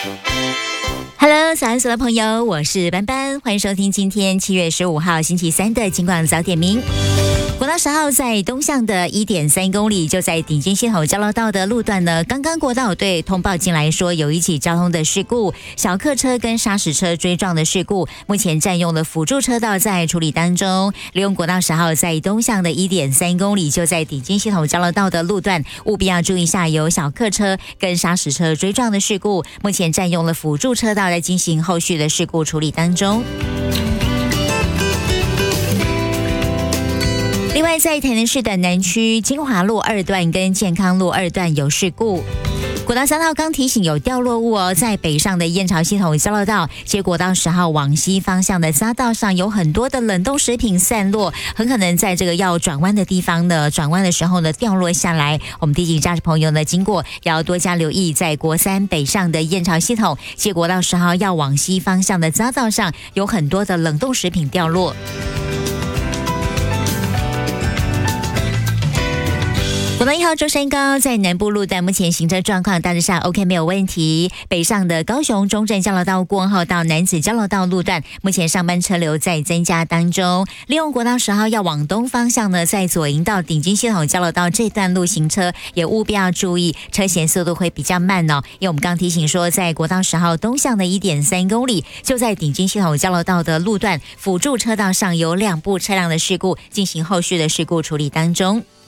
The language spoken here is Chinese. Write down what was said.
Hello， 早安，所有的朋友，我是班班，欢迎收听今天7月15号星期三的金广早点名。国道10号在东向的 1.3 公里，就在顶尖系统交流道的路段呢，刚刚国道队通报进来说有一起交通的事故，小客车跟砂石车追撞的事故，目前占用了辅助车道在处理当中。利用国道10号在东向的 1.3 公里，就在顶尖系统交流道的路段，务必要注意一下有小客车跟砂石车追撞的事故，目前占用了辅助车道在进行后续的事故处理当中。另外，在台南市的南区金华路2段跟健康路2段有事故。国道3号刚提醒有掉落物哦，在北上的燕巢系统交流道，接国道10号往西方向的匝道上有很多的冷冻食品散落，很可能在这个要转弯的地方呢，转弯的时候呢掉落下来。我们提醒驾驶朋友呢，经过要多加留意，在国3北上的燕巢系统，接国道10号要往西方向的匝道上有很多的冷冻食品掉落。国道1号中山高在南部路段，目前行车状况大致上 OK， 没有问题。北上的高雄中正交流道过后到楠梓交流道路段，目前上班车流在增加当中。利用国道10号要往东方向呢，在左营到顶金系统交流道这段路行车，也务必要注意车前速度会比较慢哦。因为我们刚提醒说，在国道10号东向的 1.3 公里，就在顶金系统交流道的路段辅助车道上有2部车辆的事故，进行后续的事故处理当中。